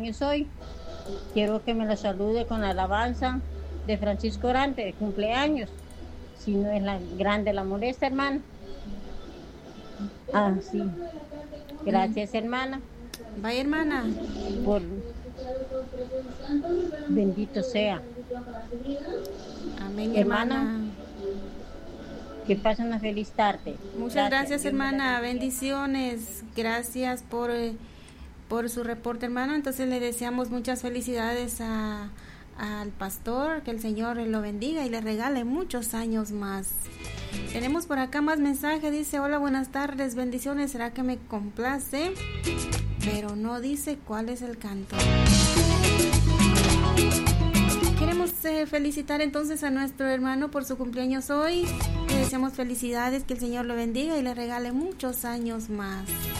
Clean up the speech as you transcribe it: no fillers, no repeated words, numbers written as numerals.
cumpleaños hoy. Quiero que me la salude con la alabanza de Francisco Orante, de cumpleaños. Si no es la grande la molesta, hermana. Ah, sí. Gracias, hermana. Vaya, hermana. Por bendito sea. Amén, Hermana. Que pasen una feliz tarde. Muchas gracias, hermana. Bendiciones. Gracias por su reporte, hermano. Entonces le deseamos muchas felicidades al pastor, que el Señor lo bendiga y le regale muchos años más. Tenemos por acá más mensajes. Dice: hola, buenas tardes, bendiciones. ¿Será que me complace? Pero no dice cuál es el canto. Queremos felicitar entonces a nuestro hermano por su cumpleaños hoy. Le deseamos felicidades, que el Señor lo bendiga y le regale muchos años más.